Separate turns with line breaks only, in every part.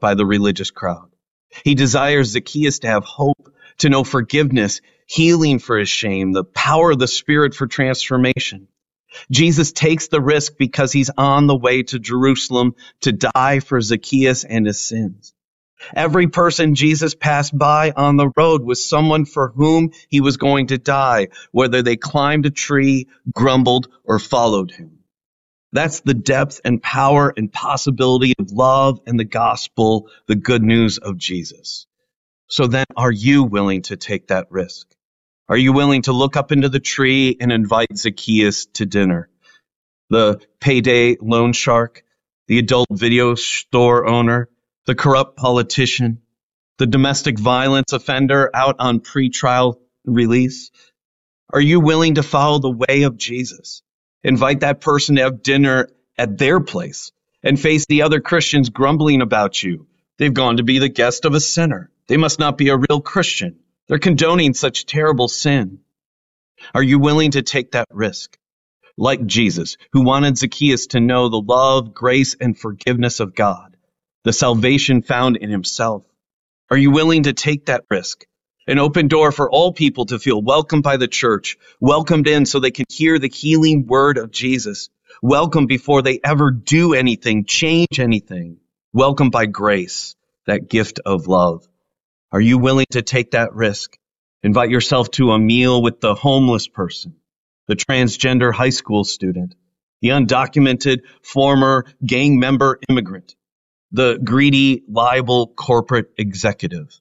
by the religious crowd. He desires Zacchaeus to have hope, to know forgiveness, healing for his shame, the power of the Spirit for transformation. Jesus takes the risk because he's on the way to Jerusalem to die for Zacchaeus and his sins. Every person Jesus passed by on the road was someone for whom he was going to die, whether they climbed a tree, grumbled, or followed him. That's the depth and power and possibility of love and the gospel, the good news of Jesus. So then, are you willing to take that risk? Are you willing to look up into the tree and invite Zacchaeus to dinner? The payday loan shark, the adult video store owner, the corrupt politician, the domestic violence offender out on pretrial release? Are you willing to follow the way of Jesus? Invite that person to have dinner at their place and face the other Christians grumbling about you. They've gone to be the guest of a sinner. They must not be a real Christian. They're condoning such terrible sin. Are you willing to take that risk? Like Jesus, who wanted Zacchaeus to know the love, grace, and forgiveness of God, the salvation found in himself. Are you willing to take that risk? An open door for all people to feel welcomed by the church, welcomed in so they can hear the healing word of Jesus, welcomed before they ever do anything, change anything, welcomed by grace, that gift of love. Are you willing to take that risk? Invite yourself to a meal with the homeless person, the transgender high school student, the undocumented former gang member immigrant, the greedy, liable corporate executive.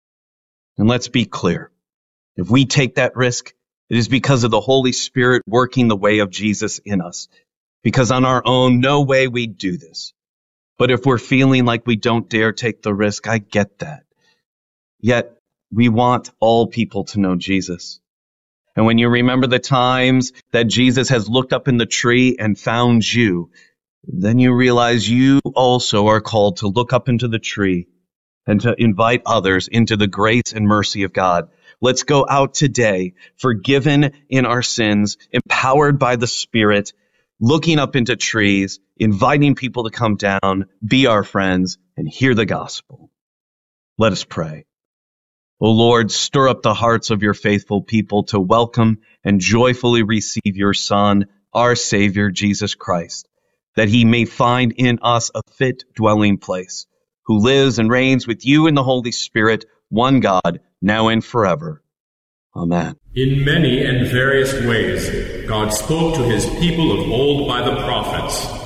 And let's be clear. If we take that risk, it is because of the Holy Spirit working the way of Jesus in us. Because on our own, no way we'd do this. But if we're feeling like we don't dare take the risk, I get that. Yet, we want all people to know Jesus. And when you remember the times that Jesus has looked up in the tree and found you, then you realize you also are called to look up into the tree and to invite others into the grace and mercy of God. Let's go out today, forgiven in our sins, empowered by the Spirit, looking up into trees, inviting people to come down, be our friends, and hear the gospel. Let us pray. O Lord, stir up the hearts of your faithful people to welcome and joyfully receive your Son, our Savior, Jesus Christ, that he may find in us a fit dwelling place, who lives and reigns with you in the Holy Spirit, one God, now and forever. Amen.
In many and various ways, God spoke to his people of old by the prophets.